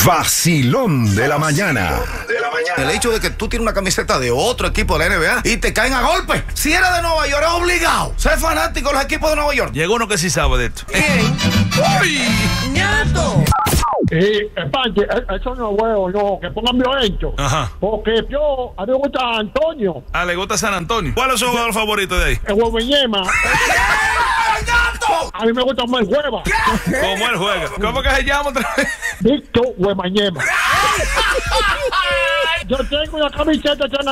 Vacilón de la mañana. El hecho de que tú tienes una camiseta de otro equipo de la NBA y te caen a golpe. Si eres de Nueva York, es obligado ser fanático de los equipos de Nueva York. Llegó uno que sí sabe de esto. ¡Uy! ¡Ñato! Panche, eso no es bueno, no, que pongan violento. Ajá. Porque a mí me gusta Antonio. Ah, le gusta San Antonio. ¿Cuál es su jugador favorito de ahí? El Hueveñema. A mí me gusta más el Hueva. ¿Cómo él juega? ¿Cómo que se llama otra vez? Víctor Hueveñema. Yo tengo una camiseta